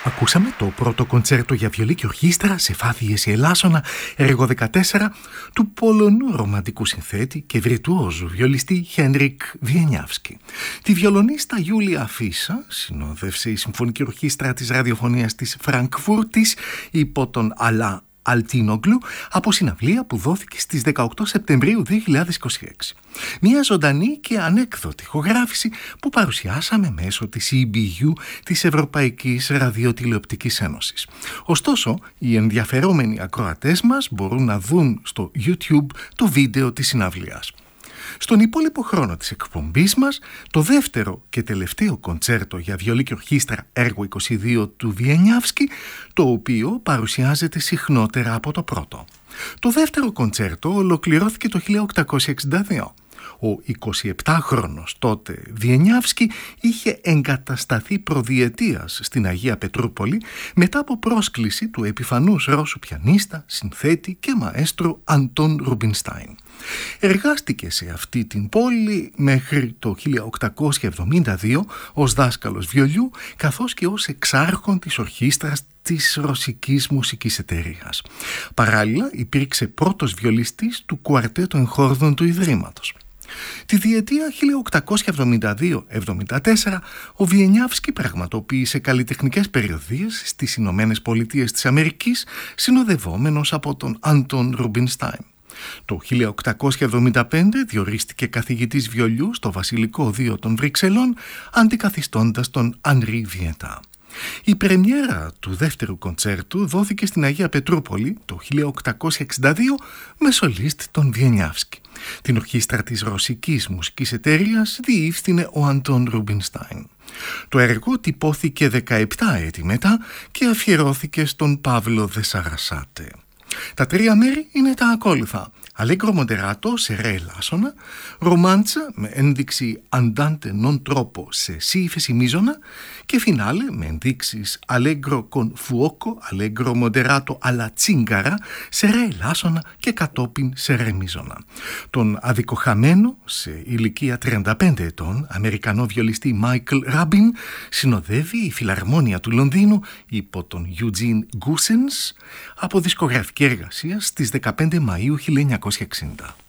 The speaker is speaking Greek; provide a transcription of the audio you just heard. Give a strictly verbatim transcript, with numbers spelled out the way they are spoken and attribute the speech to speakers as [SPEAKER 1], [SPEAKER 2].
[SPEAKER 1] Ακούσαμε το πρώτο κοντσέρτο για βιολί και ορχήστρα σε φά διέση ελάσσονα, έργο δεκατέσσερα, του Πολωνού ρομαντικού συνθέτη και βιρτουόζου βιολιστή Χένρικ Βιενιάβσκι. Τη βιολονίστα Γιούλια Φίσα συνόδευσε η Συμφωνική Ορχήστρα της Ραδιοφωνίας της Φραγκφούρτης υπό τον Αλά Αλτίνογκλου από συναυλία που δόθηκε στις δεκαοκτώ Σεπτεμβρίου δύο χιλιάδες είκοσι έξι. Μια ζωντανή και ανέκδοτη ηχογράφηση που παρουσιάσαμε μέσω της ι μπι γιου της Ευρωπαϊκής Ραδιοτηλεοπτικής Ένωσης. Ωστόσο, οι ενδιαφερόμενοι ακροατές μας μπορούν να δουν στο YouTube το βίντεο της συναυλίας. Στον υπόλοιπο χρόνο της εκπομπής μας, το δεύτερο και τελευταίο κοντσέρτο για βιολί και ορχήστρα έργο είκοσι δύο του Βιενιάβσκι, το οποίο παρουσιάζεται συχνότερα από το πρώτο. Το δεύτερο κοντσέρτο ολοκληρώθηκε το χίλια οκτακόσια εξήντα δύο. Ο εικοσιεπτάχρονος τότε Βιενιάβσκι είχε εγκατασταθεί προδιετίας στην Αγία Πετρούπολη μετά από πρόσκληση του επιφανούς Ρώσου πιανίστα, συνθέτη και μαέστρου Αντών Ρουμπινστάιν. Εργάστηκε σε αυτή την πόλη μέχρι το χίλια οκτακόσια εβδομήντα δύο ως δάσκαλος βιολιού καθώς και ως εξάρχον της ορχήστρας της Ρωσικής Μουσικής Εταιρείας. Παράλληλα υπήρξε πρώτος βιολιστής του κουαρτέτου εγχόρδων του Ιδρύματος. Τη διετία χίλια οκτακόσια εβδομήντα δύο εβδομήντα τέσσερα ο Βιενιάβσκι πραγματοποίησε καλλιτεχνικές περιοδίες στις Ηνωμένες Πολιτείες της Αμερικής, συνοδευόμενος από τον Αντών Ρουμπινστάιν. Το χίλια οκτακόσια εβδομήντα πέντε διορίστηκε καθηγητής βιολιού στο Βασιλικό Οδείο των Βρυξελών, αντικαθιστώντας τον Ανρί Βιετά. Η πρεμιέρα του δεύτερου κοντσέρτου δόθηκε στην Αγία Πετρούπολη το χίλια οκτακόσια εξήντα δύο με σολίστ τον Βιενιάβσκι. Την ορχήστρα της Ρωσικής Μουσικής Εταιρείας διεύθυνε ο Αντών Ρουμπινστάιν. Το έργο τυπώθηκε δεκαεπτά έτη μετά και αφιερώθηκε στον Παύλο Δεσαρασάτε. Τα τρία μέρη είναι τα ακόλουθα: Allegro moderato σε ρε ελάσσονα, ρομάντσα με ένδειξη andante non troppo σε σι ύφεση μείζωνα και φινάλε με ενδείξεις Allegro con fuoco, Allegro moderato alla zingara σε ρε ελάσσονα και κατόπιν σε ρε μείζωνα. Τον αδικοχαμένο σε ηλικία τριάντα πέντε ετών Αμερικανό βιολιστή Μάικλ Ράμπιν συνοδεύει η Φιλαρμόνια του Λονδίνου υπό τον Eugene Goossens από δισκογραφική εργασία στις δεκαπέντε Μαΐου χίλια εννιακόσια εξήντα.